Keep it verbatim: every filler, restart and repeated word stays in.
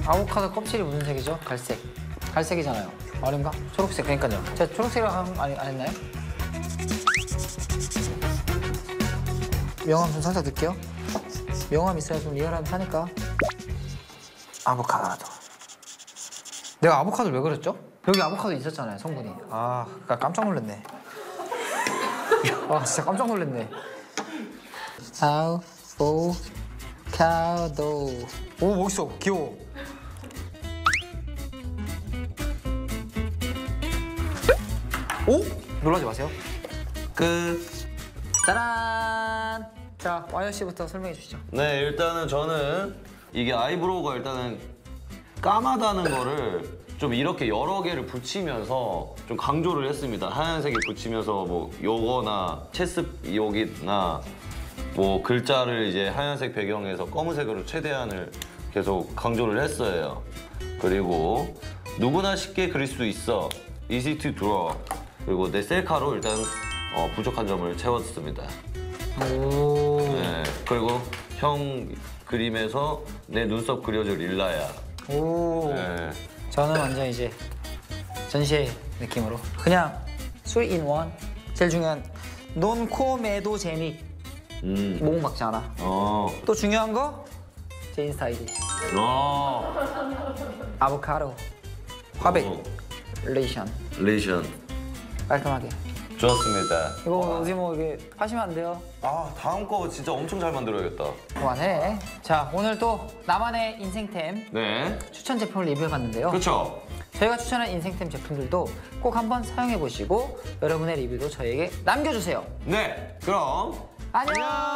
아보카도 껍질이 무슨 색이죠? 갈색. 갈색이잖아요. 아닌가? 초록색. 그러니까요. 제가 초록색이라고 한, 안, 안 했나요? 명암 좀 살짝 넣을게요. 명암 있어야 좀 리얼하면 사니까. 아보카도. 내가 아보카도를 왜 그랬죠? 여기 아보카도 있었잖아요, 성분이. 아, 깜짝 놀랐네. 아, 진짜 깜짝 놀랐네. 아보카도. 오, 멋있어. 귀여워. 오? 놀라지 마세요. 끝. 짜란. 자, 와이어 씨부터 설명해 주시죠. 네, 일단은 저는 이게 아이브로우가 일단은 까마다는 거를 좀 이렇게 여러 개를 붙이면서 좀 강조를 했습니다. 하얀색에 붙이면서 뭐 요거나 체습 여기나 뭐 글자를 이제 하얀색 배경에서 검은색으로 최대한을 계속 강조를 했어요. 그리고 누구나 쉽게 그릴 수 있어. Easy to draw. 그리고 내 셀카로 일단 어, 부족한 점을 채웠습니다. 오. 네, 그리고 형 그림에서 내 눈썹 그려줄 릴라야. 오. 네. 저는 완전 이제 전시회 느낌으로 그냥 three in one. 제일 중요한 논코메도제닉. 음. 모공 박지 않아. 어. 또 중요한 거 제 인스타 아이디 어. 아보카도 화백 어. 레이션 레이션. 깔끔하게. 좋았습니다. 이거 어디 뭐 이게 하시면 안 돼요. 아, 다음 거 진짜 엄청 잘 만들어야겠다. 그만해. 자, 오늘 또 나만의 인생템 네. 추천 제품을 리뷰해봤는데요. 그렇죠. 저희가 추천한 인생템 제품들도 꼭 한번 사용해보시고 여러분의 리뷰도 저희에게 남겨주세요. 네. 그럼 안녕.